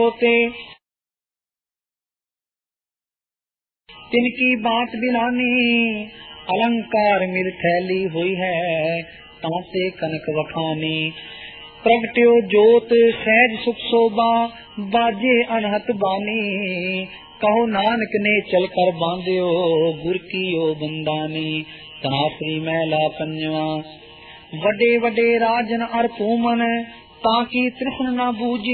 होते तिनकी बात बिलानी, अलंकार मिल थैली हुई है तांसे कनक वखानी। प्रगट्यो जोत सहज सुख शोभा, बाजे अनहत बानी, कहो नानक ने चल कर बांध्यो गुर की ओ बंदानी। तनासरी मैला पंजवा, वडे वडे राजन अर पूमन, ताकि तृष्ण न बूझी,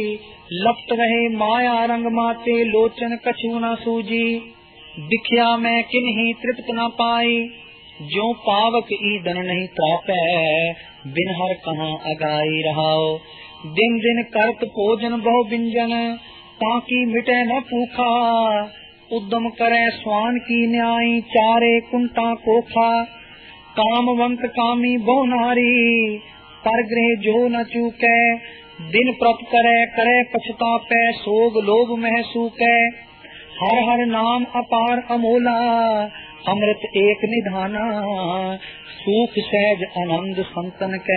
लपट रहे माया रंग माते, लोचन कछु न सूझी। दिखिया मैं किन्हीं तृप्त न पाई, जो पावक ईदन नहीं त्रापै, बिन हर कहाँ अगाई रहाओ। दिन दिन करत भोजन बहु व्यंजन, ताकि मिटे न भूखा, उद्यम करे स्वान की न्याय, चारे कुंटा कोखा। कामवंत कामी बहु नारी, पर गृह जो न चूकै, दिन प्रत करे करे पछतापै, सोग लोभ मह सूकै। हर हर नाम अपार अमोला, अमृत एक निधाना, सुख सहज आनंद संतन कै,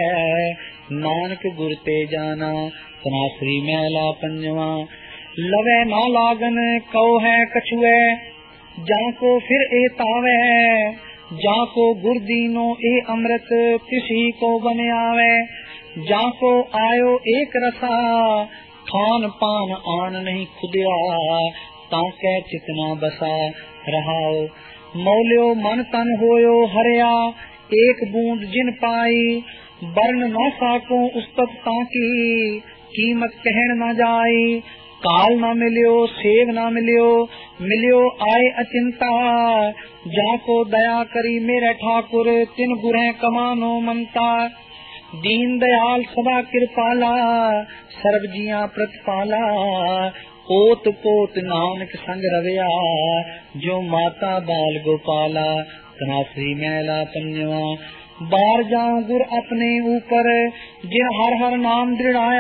नानक गुर ते जाना। तनासरी मैला पंजवा, लवे ना लागन कहो है कछुए, जाको फिर ए तावे, जाको गुर दीनो ए अमृत, किसी को बन आवे। जाको आयो एक रसा, खान पान आन नहीं खुदिया, ताके चितना बसा रहाओ। मौल्यो मन तन होयो हरिया, एक बूंद जिन पाई, वर्ण न साको उस्तत ताकी, कीमत कहन न जाई। काल न मिलियो सेव न मिलियो, मिलियो आए अचिंता, जाको दया करी मेरे ठाकुर, तिन गुरें कमानो मनता। दीन दयाल सदा कृपाला, सर्व जिया प्रतिपाला, ओत पोत नानक संग रविया, जो माता बाल गोपाला। तनासरी मैला पंजवा, बार जाऊं गुर अपने ऊपर, जिन हर हर नाम दृढ़ाया।